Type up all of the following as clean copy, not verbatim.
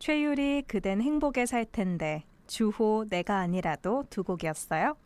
최유리 그댄 행복에 살 텐데, 주호 내가 아니라도 두 곡이었어요.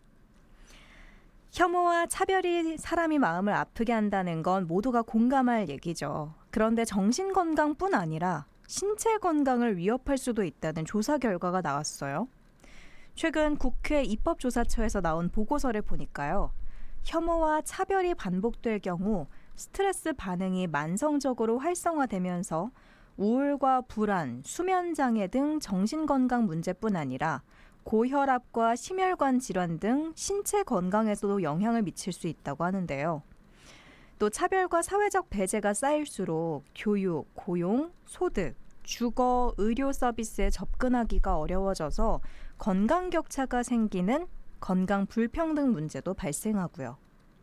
혐오와 차별이 사람이 마음을 아프게 한다는 건 모두가 공감할 얘기죠. 그런데 정신건강뿐 아니라 신체 건강을 위협할 수도 있다는 조사 결과가 나왔어요. 최근 국회 입법조사처에서 나온 보고서를 보니까요. 혐오와 차별이 반복될 경우 스트레스 반응이 만성적으로 활성화되면서 우울과 불안, 수면장애 등 정신건강 문제뿐 아니라 고혈압과 심혈관 질환 등 신체 건강에서도 영향을 미칠 수 있다고 하는데요. 또 차별과 사회적 배제가 쌓일수록 교육, 고용, 소득, 주거, 의료 서비스에 접근하기가 어려워져서 건강 격차가 생기는 건강 불평등 문제도 발생하고요.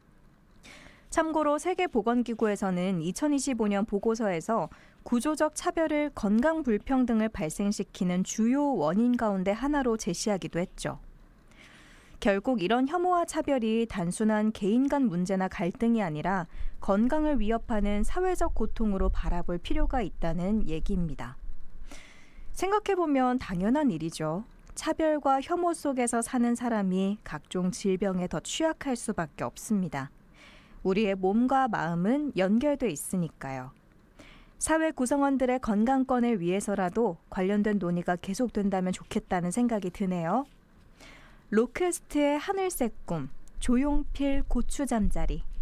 참고로 세계보건기구에서는 2025년 보고서에서 구조적 차별을 건강 불평등을 발생시키는 주요 원인 가운데 하나로 제시하기도 했죠. 결국 이런 혐오와 차별이 단순한 개인 간 문제나 갈등이 아니라 건강을 위협하는 사회적 고통으로 바라볼 필요가 있다는 얘기입니다. 생각해보면 당연한 일이죠. 차별과 혐오 속에서 사는 사람이 각종 질병에 더 취약할 수밖에 없습니다. 우리의 몸과 마음은 연결돼 있으니까요. 사회 구성원들의 건강권을 위해서라도 관련된 논의가 계속된다면 좋겠다는 생각이 드네요. 로크스트의 하늘색 꿈, 조용필 고추잠자리.